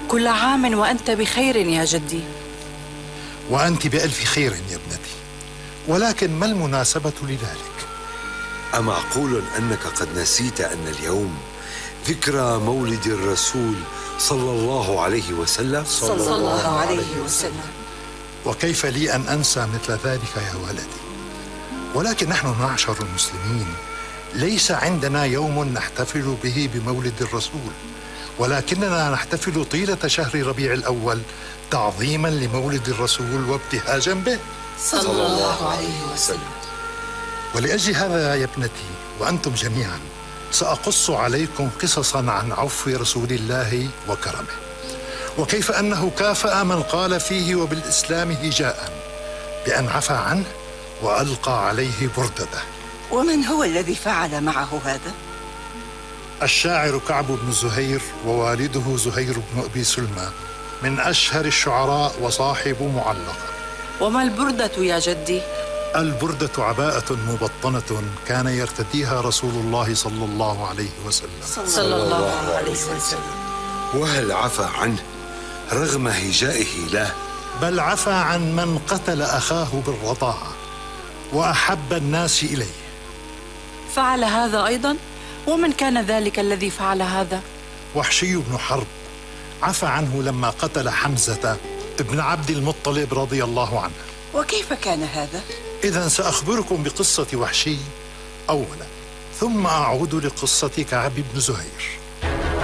كل عام وأنت بخير يا جدي. وأنت بألف خير يا ابنتي، ولكن ما المناسبة لذلك؟ أمعقول أنك قد نسيت أن اليوم ذكرى مولد الرسول صلى الله عليه وسلم؟ صلى الله عليه وسلم. وكيف لي أن أنسى مثل ذلك يا ولدي؟ ولكن نحن معشر المسلمين ليس عندنا يوم نحتفل به بمولد الرسول، ولكننا نحتفل طيلة شهر ربيع الأول تعظيما لمولد الرسول وابتهاجا به صلى الله عليه وسلم. ولأجل هذا يا ابنتي وأنتم جميعا سأقص عليكم قصصا عن عفو رسول الله وكرمه، وكيف أنه كافأ من قال فيه وبالإسلام هجاء بأن عفى عنه وألقى عليه بردته. ومن هو الذي فعل معه هذا؟ الشاعر كعب بن زهير، ووالده زهير بن أبي سلمى من أشهر الشعراء وصاحب معلقة. وما البردة يا جدي؟ البردة عباءة مبطنة كان يرتديها رسول الله صلى الله عليه وسلم. صلى الله عليه وسلم. وهل عفى عنه رغم هجائه له؟ بل عفى عن من قتل أخاه بالرضاعة وأحب الناس إليه. فعل هذا أيضا؟ ومن كان ذلك الذي فعل هذا؟ وحشي بن حرب عفى عنه لما قتل حمزة ابن عبد المطلب رضي الله عنه. وكيف كان هذا؟ إذن سأخبركم بقصة وحشي أولا، ثم أعود لقصة كعب بن زهير.